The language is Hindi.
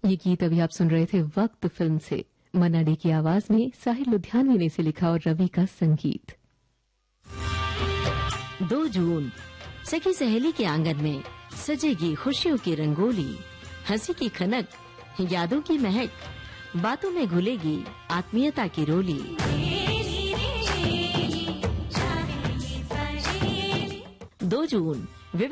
ये गीत अभी आप सुन रहे थे वक्त फिल्म से। मन्ना डे की आवाज में साहिल लुधियानवी ने इसे लिखा और रवि का संगीत। 2 जून सखी सहेली के आंगन में सजेगी खुशियों की रंगोली, हंसी की खनक, यादों की महक, बातों में घुलेगी आत्मीयता की रोली। 2 जून